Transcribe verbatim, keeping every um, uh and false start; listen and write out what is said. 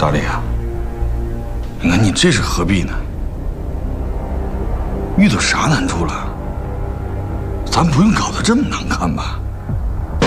大力啊，你看你这是何必呢？遇到啥难处了？咱不用搞得这么难看吧？